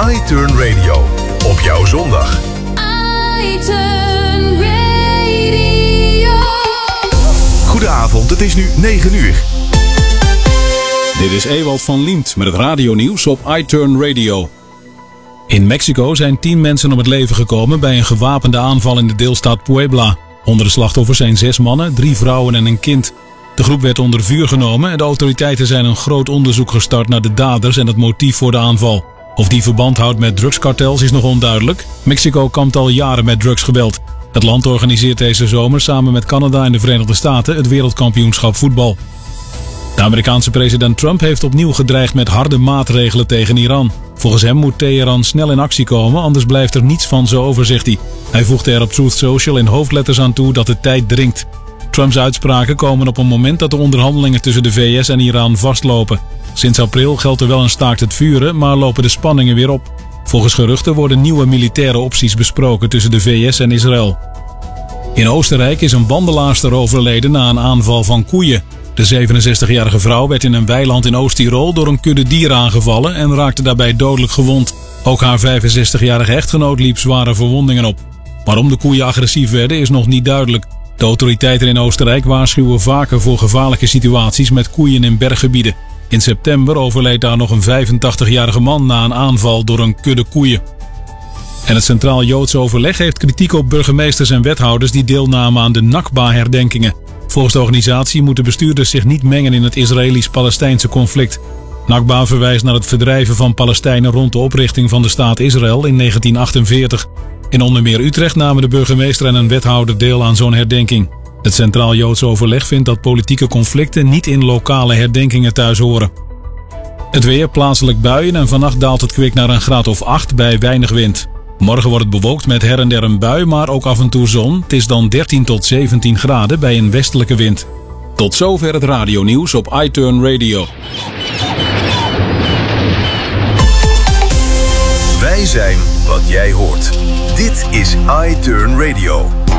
iTurn Radio. Op jouw zondag. iTurn Radio. Goedenavond, het is nu 9 uur. Dit is Ewald van Liemt met het radionieuws op iTurn Radio. In Mexico zijn 10 mensen om het leven gekomen bij een gewapende aanval in de deelstaat Puebla. Onder de slachtoffers zijn 6 mannen, 3 vrouwen en een kind. De groep werd onder vuur genomen en de autoriteiten zijn een groot onderzoek gestart naar de daders en het motief voor de aanval. Of die verband houdt met drugskartels is nog onduidelijk. Mexico kampt al jaren met drugsgeweld. Het land organiseert deze zomer samen met Canada en de Verenigde Staten het wereldkampioenschap voetbal. De Amerikaanse president Trump heeft opnieuw gedreigd met harde maatregelen tegen Iran. Volgens hem moet Teheran snel in actie komen, anders blijft er niets van zo over, zegt hij. Hij voegde er op Truth Social in hoofdletters aan toe dat de tijd dringt. Trumps uitspraken komen op een moment dat de onderhandelingen tussen de VS en Iran vastlopen. Sinds april geldt er wel een staakt het vuren, maar lopen de spanningen weer op. Volgens geruchten worden nieuwe militaire opties besproken tussen de VS en Israël. In Oostenrijk is een wandelaarster overleden na een aanval van koeien. De 67-jarige vrouw werd in een weiland in Oost-Tirol door een kudde dieren aangevallen en raakte daarbij dodelijk gewond. Ook haar 65-jarige echtgenoot liep zware verwondingen op. Waarom de koeien agressief werden is nog niet duidelijk. De autoriteiten in Oostenrijk waarschuwen vaker voor gevaarlijke situaties met koeien in berggebieden. In september overleed daar nog een 85-jarige man na een aanval door een kudde koeien. En het Centraal Joods Overleg heeft kritiek op burgemeesters en wethouders die deelnamen aan de Nakba-herdenkingen. Volgens de organisatie moeten bestuurders zich niet mengen in het Israëlisch-Palestijnse conflict. Nakba verwijst naar het verdrijven van Palestijnen rond de oprichting van de staat Israël in 1948. In onder meer Utrecht namen de burgemeester en een wethouder deel aan zo'n herdenking. Het Centraal Joods Overleg vindt dat politieke conflicten niet in lokale herdenkingen thuis horen. Het weer, plaatselijk buien en vannacht daalt het kwik naar een graad of 8 bij weinig wind. Morgen wordt het bewolkt met her en der een bui, maar ook af en toe zon. Het is dan 13 tot 17 graden bij een westelijke wind. Tot zover het radionieuws op iTurn Radio. Wij zijn wat jij hoort. Dit is iTurn Radio.